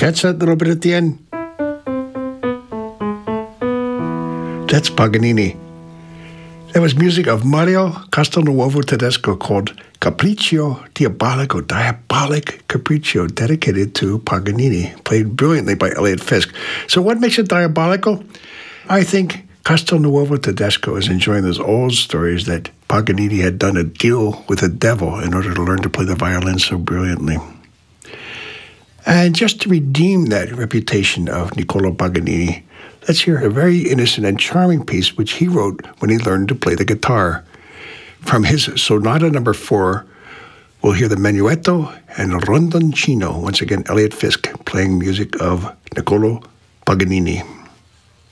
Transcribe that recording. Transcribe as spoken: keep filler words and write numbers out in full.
Catch that little bit at the end? That's Paganini. That was music of Mario Castelnuovo Tedesco called Capriccio Diabolico, Diabolic Capriccio, dedicated to Paganini, played brilliantly by Elliot Fisk. So what makes it diabolical? I think Castelnuovo Tedesco is enjoying those old stories that Paganini had done a deal with the devil in order to learn to play the violin so brilliantly. And just to redeem that reputation of Niccolò Paganini, let's hear a very innocent and charming piece which he wrote when he learned to play the guitar. From his Sonata Number Four, we'll hear the Menuetto and Rondoncino. Once again, Elliot Fisk playing music of Niccolò Paganini.